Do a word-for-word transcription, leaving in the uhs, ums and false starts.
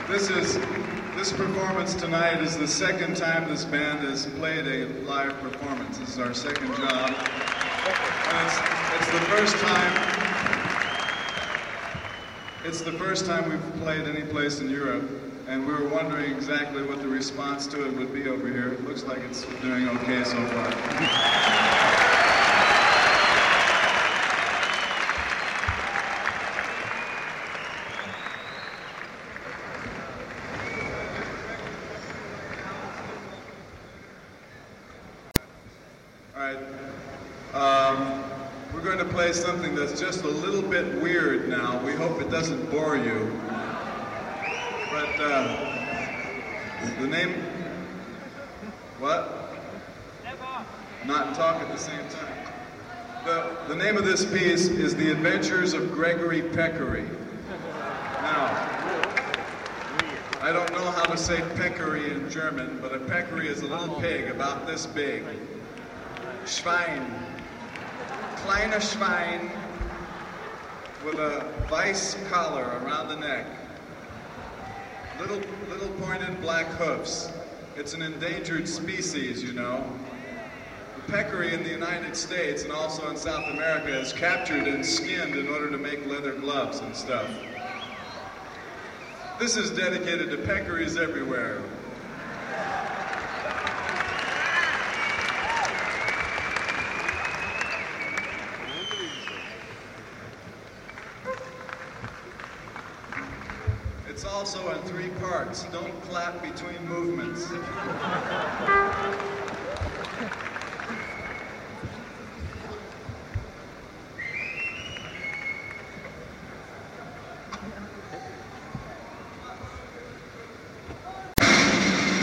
This is this performance tonight is the second time this band has played a live performance. This is our second job. And it's, it's the first time it's the first time we've played any place in Europe, and we were wondering exactly what the response to it would be over here. It looks like it's doing okay so far. Um, we're going to play something that's just a little bit weird now. We hope it doesn't bore you. But uh, the name... What? Not talk at the same time. The, the name of this piece is The Adventures of Gregory Peccary. Now, I don't know how to say peccary in German, but a peccary is a little pig about this big. Schwein. Kleiner Schwein with a vice collar around the neck. Little, little pointed black hoofs. It's an endangered species, you know. The peccary in the United States and also in South America is captured and skinned in order to make leather gloves and stuff. This is dedicated to peccaries everywhere. It's also in three parts. Don't clap between movements.